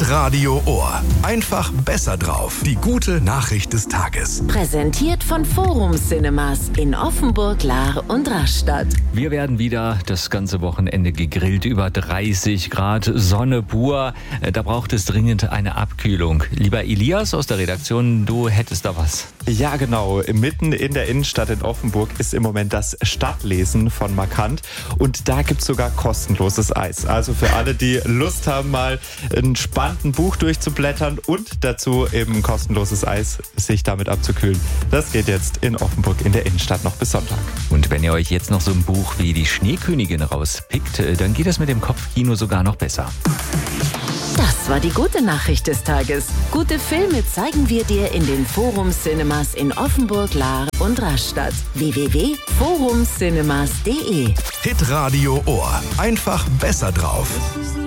Hitradio Ohr. Einfach besser drauf. Die gute Nachricht des Tages. Präsentiert von Forum Cinemas in Offenburg, Lahr und Rastatt. Wir werden wieder das ganze Wochenende gegrillt. Über 30 Grad, Sonne pur. Da braucht es dringend eine Abkühlung. Lieber Elias aus der Redaktion, du hättest da was. Ja, genau. Mitten in der Innenstadt in Offenburg ist im Moment das Stadtlesen von Markant. Und da gibt es sogar kostenloses Eis. Also für alle, die Lust haben, mal ein spannendes Buch durchzublättern und dazu eben kostenloses Eis, sich damit abzukühlen. Das geht jetzt in Offenburg in der Innenstadt noch bis Sonntag. Und wenn ihr euch jetzt noch so ein Buch wie Die Schneekönigin rauspickt, dann geht es mit dem Kopfkino sogar noch besser. Das war die gute Nachricht des Tages. Gute Filme zeigen wir dir in den Forum Cinemas in Offenburg, Lahr und Rastatt. www.forumcinemas.de Hitradio Ohr. Einfach besser drauf.